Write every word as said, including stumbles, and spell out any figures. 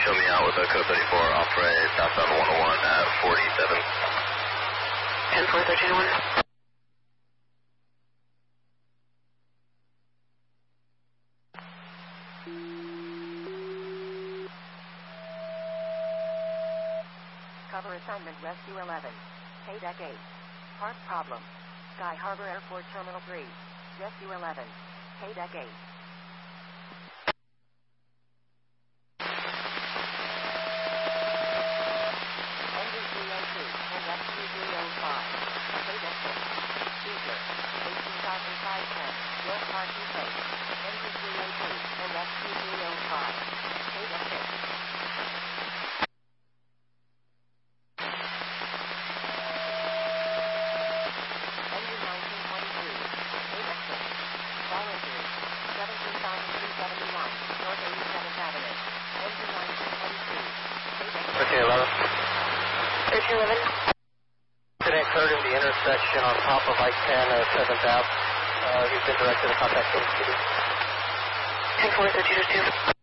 show me out with a code thirty-four off-road southbound one oh one at forty-seven. ten four, thirteen oh one. Cover assignment Rescue eleven. K deck eight. Park problem. Sky Harbor Airport Terminal three. Rescue eleven. K deck eight. Engine three oh two and Rescue three oh five. K deck six. Future. eighteen thousand five ten. West Parking Place. Engine three oh two and Rescue three oh five. K deck six. thirteen eleven. thirteen eleven. Accident occurred in the intersection on top of I ten, uh, seventh Avenue. Uh, he's been directed to contact Kansas City. ten four, thirteen oh two.